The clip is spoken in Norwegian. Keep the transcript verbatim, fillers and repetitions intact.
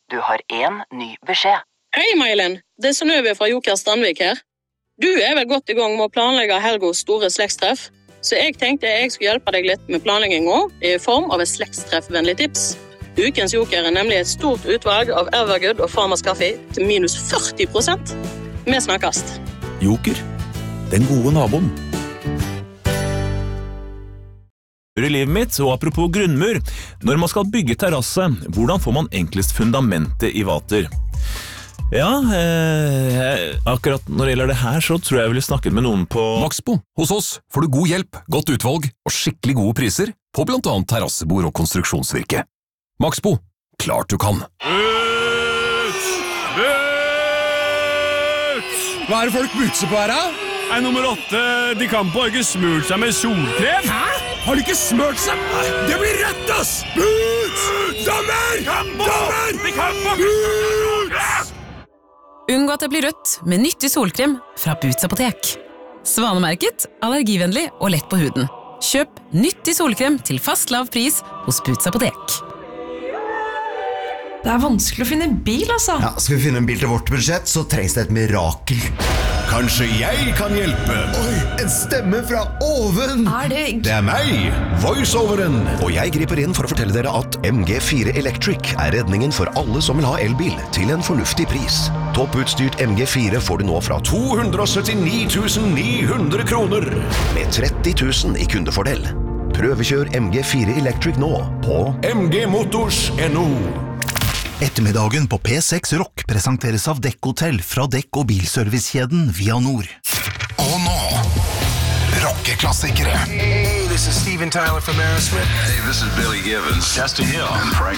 Du har en ny beskjed. Hei, Mailen. Det er Synnøve fra Joker Strandvik her. Du er vel godt i gang med å planlegge Helgos store slektstreff, så jeg tenkte jeg skulle hjelpe deg litt med planleggingen i form av et slektstreffvennlig tips. Ukens Joker er nemlig et stort utvalg av Evergood og Farmers Kaffe til minus førti prosent. Vi snakkes. Joker, den gode naboen. I livet mitt, og apropos grunnmur, når man skal bygge terrasse, hvordan får man enklest fundamentet i vater? Ja, eh, akkurat når det gjelder det her, så tror jeg jeg ville snakket med noen på Maxbo. Hos oss får du god hjelp, godt utvalg og skikkelig gode priser på blant annet terrassebord og konstruksjonsvirke. Maxbo, klart du kan. Boots! Boots! Hva er det folk butser på her, da? Nei, nummer åtte, de kan på ikke smurt seg med solkrem. Hæ? Har de ikke smørt seg? Det blir rett, ass! Boots! Dommer! Dommer! De kan på Boots! Unngå at det blir rødt med nyttig solkrem fra Boots apotek. Svanemerket, allergivennlig og lett på huden. Kjøp nyttig solkrem til fast lav pris hos Boots apotek. Det er vanskelig å finne en bil, altså. Ja, skal vi finne en bil til vårt budsjett, så trengs det et mirakel. Kanskje jeg kan hjelpe? Oi, en stemme fra oven! Er det... Det er meg, voiceoveren. Og jeg griper inn for å fortelle dere at M G fire Electric er redningen for alle som vil ha elbil til en fornuftig pris. Topputstyrt M G fire får du nå fra to hundre syttini tusen ni hundre kroner, med tretti tusen i kundefordel. Prøvekjør M G fire Electric nå på m g motors punktum no. Ettermiddagen på P seks Rock presenteres av Dekk-hotell fra Dekk- og bilservicekjeden Vianor. Og nå, rockeklassikere. Hey, this is Steven Tyler from Aerosmith. Hey, this is Billy Gibbons. Justin Hill. And Frank